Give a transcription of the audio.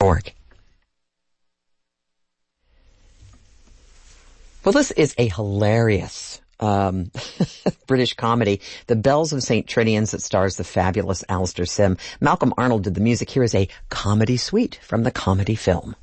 org. Well, this is a hilarious British comedy, The Bells of St. Trinian's, that stars the fabulous Alistair Sim. Malcolm Arnold did the music. Here is a comedy suite from the comedy film.